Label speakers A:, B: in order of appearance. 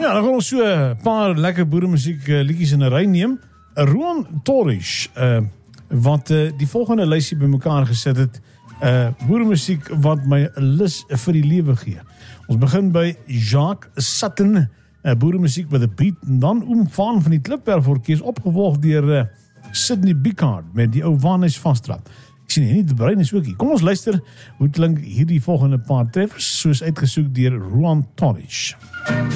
A: Ja, dan gaan ons so 'n paar lekker boeremusiek liedjies in 'n ry neem. Roan Torres, wat die volgende lysie bymekaar gesit het, boeremusiek wat my 'n lus vir die lewe gee. Ons begin by Jacques Sutton, boeremusiek met 'n beat, en dan Oom Van die Klipwerf Orkees, opgevolg deur Sidney Bicard met die ou Wanes Vastrap. Ek sien nie, die brein is ook hier. Kom ons luister hoe klink hierdie volgende paar treffers, soos uitgesoek deur Roan Torres.